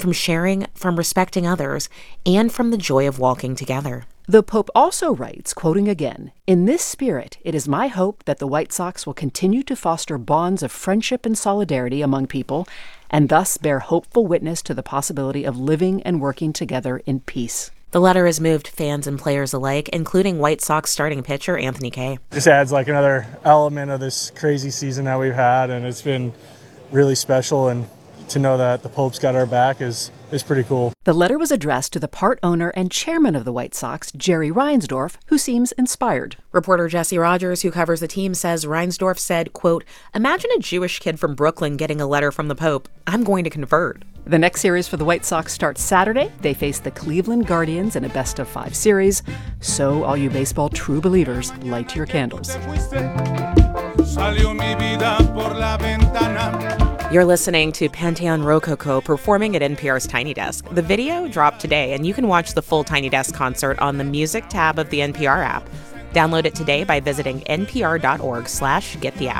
from sharing, from respecting others, and from the joy of walking together. The Pope also writes, quoting again, "In this spirit, it is my hope that the White Sox will continue to foster bonds of friendship and solidarity among people, and thus bear hopeful witness to the possibility of living and working together in peace." The letter has moved fans and players alike, including White Sox starting pitcher Anthony Kay. Just adds like another element of this crazy season that we've had, and it's been really special, and to know that the Pope's got our back is pretty cool. The letter was addressed to the part owner and chairman of the White Sox, Jerry Reinsdorf, who seems inspired. Reporter Jesse Rogers, who covers the team, says Reinsdorf said, quote, "Imagine a Jewish kid from Brooklyn getting a letter from the Pope. I'm going to convert." The next series for the White Sox starts Saturday. They face the Cleveland Guardians in a best-of-5 series. So, all you baseball true believers, light your candles. You're listening to Pantheon Rococo performing at NPR's Tiny Desk. The video dropped today, and you can watch the full Tiny Desk concert on the Music tab of the NPR app. Download it today by visiting npr.org/gettheapp.